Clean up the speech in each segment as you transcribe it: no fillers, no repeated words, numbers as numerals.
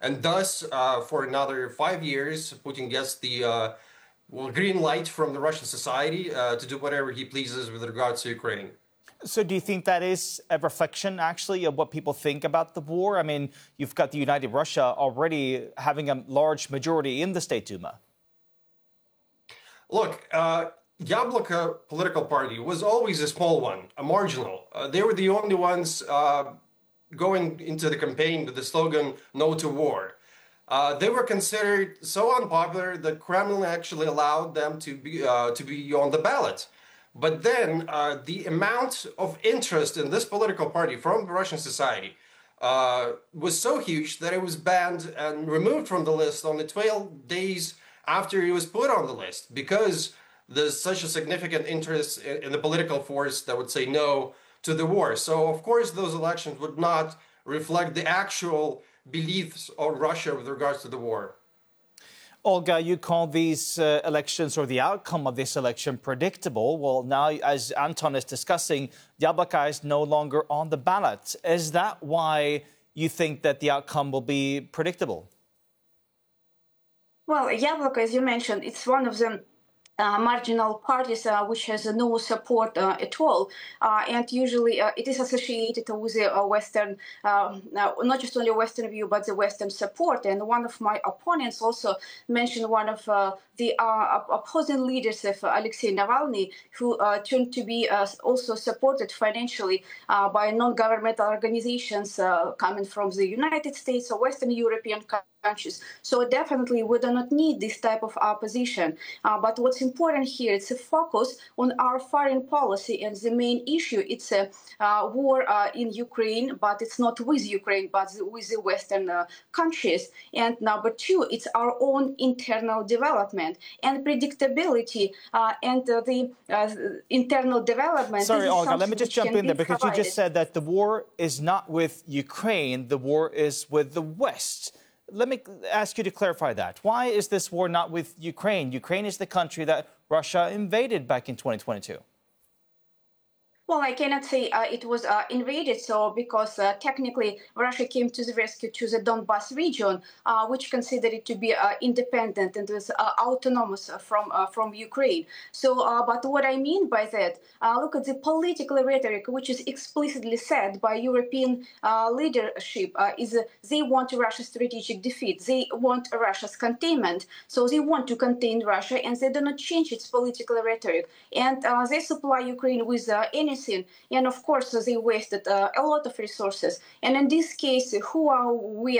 and thus for another 5 years, Putin gets the green light from the Russian society to do whatever he pleases with regards to Ukraine. So do you think that is a reflection, actually, of what people think about the war? I mean, you've got the United Russia already having a large majority in the State Duma. Look, Yabloko political party was always a small one, a marginal. They were the only ones going into the campaign with the slogan "No to War." They were considered so unpopular that Kremlin actually allowed them to be on the ballot. But then the amount of interest in this political party from Russian society was so huge that it was banned and removed from the list only 12 days after it was put on the list, because there's such a significant interest in the political force that would say no to the war. So, of course, those elections would not reflect the actual beliefs of Russia with regards to the war. Olga, you call these elections, or the outcome of this election, predictable. Well, now, as Anton is discussing, Yabloko is no longer on the ballot. Is that why you think that the outcome will be predictable? Well, Yabloko, as you mentioned, it's one of the marginal parties which has no support at all, and usually it is associated with the Western, not just only Western view, but the Western support. And one of my opponents also mentioned one of the opposing leaders of Alexei Navalny, who turned to be also supported financially by non-governmental organizations coming from the United States or Western European countries. So definitely we do not need this type of opposition. But what's important here is a focus on our foreign policy, and the main issue, it's a war in Ukraine, but it's not with Ukraine, but with the Western countries. And number two, it's our own internal development and predictability, and the internal development. Sorry, Olga, let me just jump in there, because you just said that the war is not with Ukraine, the war is with the West. Let me ask you to clarify that. Why is this war not with Ukraine? Ukraine is the country that Russia invaded back in 2022. Well, I cannot say it was invaded, so because technically Russia came to the rescue to the Donbas region, which considered it to be independent and was autonomous from Ukraine. So, but what I mean by that, look at the political rhetoric, which is explicitly said by European leadership, is they want Russia's strategic defeat, they want Russia's containment, so they want to contain Russia, and they do not change its political rhetoric, and they supply Ukraine with anything. And of course, they wasted a lot of resources. And in this case, who are we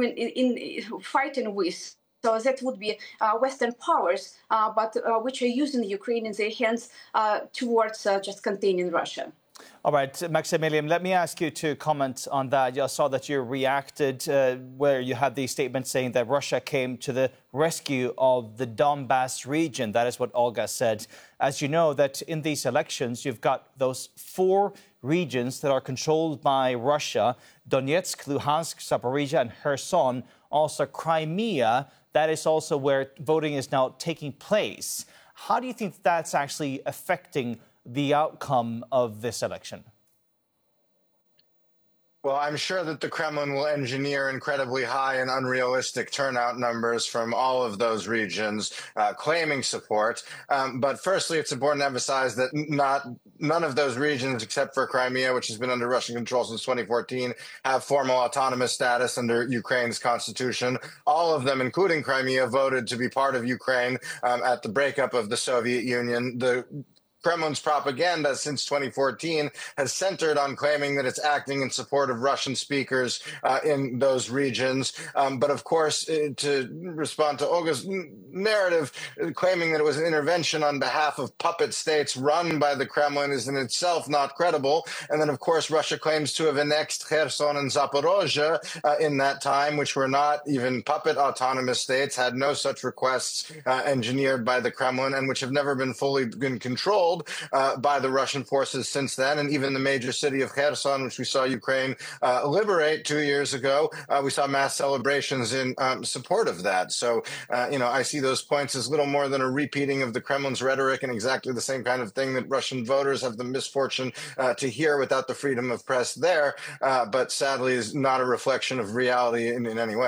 fighting with? So that would be Western powers, but which are using Ukraine in their hands towards just containing Russia. All right, Maximilian, let me ask you to comment on that. I saw that you reacted where you had the statement saying that Russia came to the rescue of the Donbas region. That is what Olga said. As you know, that in these elections, you've got those 4 regions that are controlled by Russia: Donetsk, Luhansk, Zaporizhia, and Kherson. Also Crimea. That is also where voting is now taking place. How do you think that's actually affecting the outcome of this election? Well, I'm sure that the Kremlin will engineer incredibly high and unrealistic turnout numbers from all of those regions claiming support. But firstly, it's important to emphasize that none of those regions, except for Crimea, which has been under Russian control since 2014, have formal autonomous status under Ukraine's constitution. All of them, including Crimea, voted to be part of Ukraine at the breakup of the Soviet Union. The Kremlin's propaganda since 2014 has centered on claiming that it's acting in support of Russian speakers in those regions. But of course, to respond to Olga's narrative, claiming that it was an intervention on behalf of puppet states run by the Kremlin is in itself not credible. And then, of course, Russia claims to have annexed Kherson and Zaporozhye in that time, which were not even puppet autonomous states, had no such requests engineered by the Kremlin, and which have never been fully controlled by the Russian forces since then. And even the major city of Kherson, which we saw Ukraine liberate 2 years ago, we saw mass celebrations in support of that. So, I see those points as little more than a repeating of the Kremlin's rhetoric, and exactly the same kind of thing that Russian voters have the misfortune to hear without the freedom of press there, but sadly is not a reflection of reality in any way.